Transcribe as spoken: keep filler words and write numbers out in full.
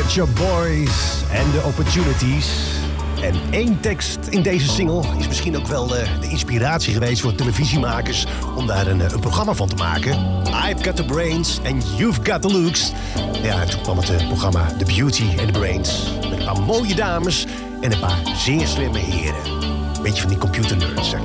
Pet Shop Boys en The Opportunities. En één tekst in deze single is misschien ook wel uh, de inspiratie geweest voor televisiemakers om daar een, een programma van te maken. I've got the brains and you've got the looks. Ja, toen kwam het uh, programma The Beauty and the Brains. Met een paar mooie dames en een paar zeer slimme heren. Beetje van die computernerds, zeg maar.